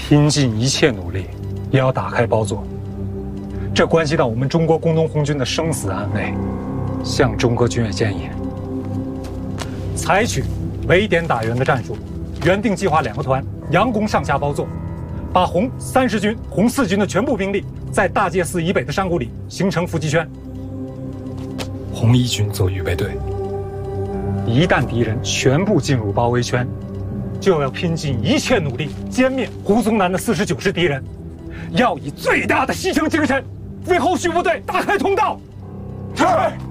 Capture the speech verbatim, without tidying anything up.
拼尽一切努力，也要打开宝座。这关系到我们中国工农红军的生死安危。向中国军委建议，采取围点打援的战术，原定计划两个团佯攻上下包座，把红三十军、红四军的全部兵力在大界寺以北的山谷里形成伏击圈。红一军做预备队，一旦敌人全部进入包围圈，就要拼尽一切努力歼灭胡宗南的四十九师敌人，要以最大的牺牲精神为后续部队打开通道。是。